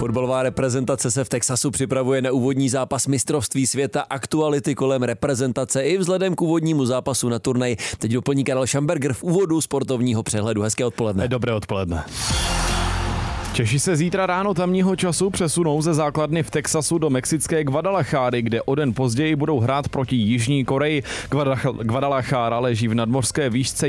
Fotbalová reprezentace se v Texasu připravuje na úvodní zápas mistrovství světa. Aktuality kolem reprezentace i vzhledem k úvodnímu zápasu na turnaji teď doplní Karel Schamberger v úvodu sportovního přehledu. Hezké odpoledne. Dobré odpoledne. Češi se zítra ráno tamního času přesunou ze základny v Texasu do mexické Guadalajary, kde o den později budou hrát proti Jižní Koreji. Guadalajara leží v nadmořské výšce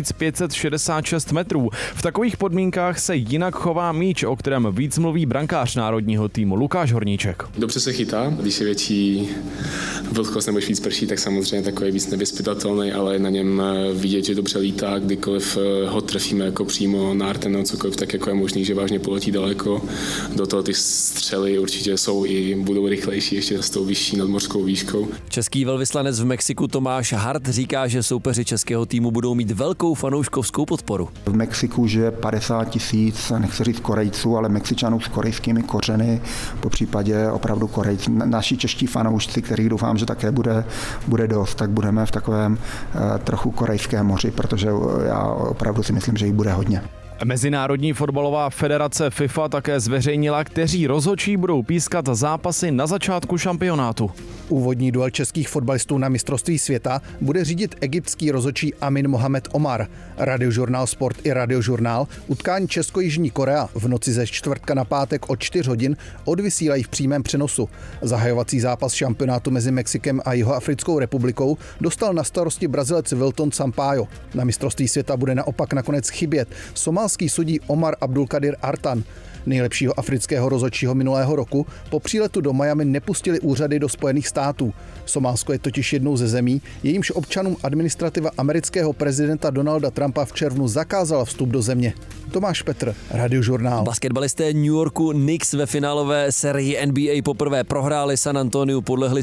1566 metrů. V takových podmínkách se jinak chová míč, o kterém víc mluví brankář národního týmu Lukáš Horníček. Dobře se chytá, když je větší vlhkost nebo víc prší, tak samozřejmě takový víc nevyzpytatelný, ale na něm vidět, že dobře lítá, kdykoliv ho trefíme jako přímo na arten nebo cokoliv, tak jako je možný, že vážně poletí daleko. Do toho ty střely určitě jsou i budou rychlejší ještě s tou vyšší nadmořskou výškou. Český velvyslanec v Mexiku Tomáš Hart říká, že soupeři českého týmu budou mít velkou fanouškovskou podporu. V Mexiku žije 50 000, nechci říct Korejců, ale Mexičanů s korejskými kořeny, po případě opravdu Korejci. Naši čeští fanoušci, kterých doufám, že také bude dost, tak budeme v takovém trochu korejském moři, protože já opravdu si myslím, že jich bude hodně. Mezinárodní fotbalová federace FIFA také zveřejnila, kteří rozhodčí budou pískat zápasy na začátku šampionátu. Úvodní duel českých fotbalistů na mistrovství světa bude řídit egyptský rozhodčí Amin Mohamed Omar. Radiožurnál Sport i Radiožurnál utkání Česko-Jižní Korea v noci ze čtvrtka na pátek od 4 hodin odvysílají v přímém přenosu. Zahajovací zápas šampionátu mezi Mexikem a Jihoafrickou republikou dostal na starosti Brazilec Wilton Sampaio. Na mistrovství světa bude naopak nakonec chybět somálský sudí Omar Abdulkadir Artan. Nejlepšího afrického rozhodčího minulého roku po příletu do Miami nepustili úřady do Spojených států. Somálsko je totiž jednou ze zemí, jejímž občanům administrativa amerického prezidenta Donalda Trumpa v červnu zakázala vstup do země. Tomáš Petr, Radiožurnál. Basketbalisté New Yorku Knicks ve finálové sérii NBA poprvé prohráli, San Antoniu podlehli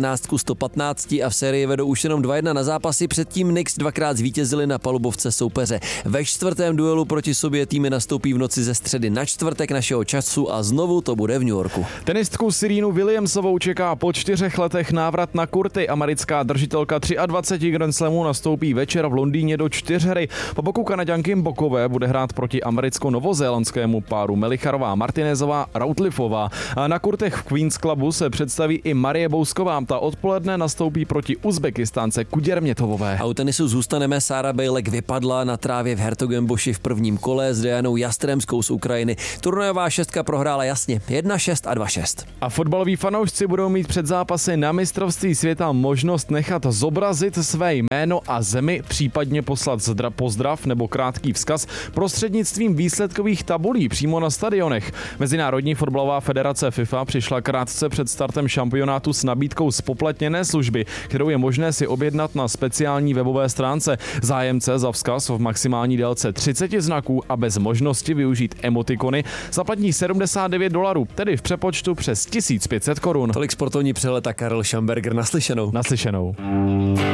111-115 a v sérii vedou už jenom 2-1 na zápasy. Předtím Knicks dvakrát zvítězili na palubovce soupeře. Ve čtvrtém duelu proti sobě týmy nastoupí v noci ze středy na čtvrtek našeho času a znovu to bude v New Yorku. Tenistku Serenu Williamsovou čeká po 4 letech návrat na kurty. Americká držitelka 23 Grand Slamů nastoupí večer v Londýně do 4 hry. Po boku Kanaďanky Mbokové bude hrát proti americko-novozélandskému páru Melicharová Martinezová Routliffová. A na kurtech v Queens Clubu se představí i Marie Bousková. Ta odpoledne nastoupí proti Uzbekistánce Kuděrmětovové. A u tenisu zůstaneme. Sára Bejlek vypadla na trávě v Hertogenboši v prvním kole s Dianou Jastremskou z Ukrajiny. Turnajová šestka prohrála jasně 1-6 a 2-6. A fotbaloví fanoušci budou mít před zápasy na mistrovství světa možnost nechat zobrazit své jméno a zemi, případně poslat pozdrav nebo krátký vzkaz prostřednictvím výsledkových tabulí přímo na stadionech. Mezinárodní fotbalová federace FIFA přišla krátce před startem šampionátu s nabídkou zpoplatněné služby, kterou je možné si objednat na speciální webové stránce. Zájemce za vzkaz v maximální délce 30 znaků a bez možnosti využít emotikony zaplatí $79, tedy v přepočtu přes 1500 korun. Tolik sportovní přehled a Karel Schamberger, naslyšenou.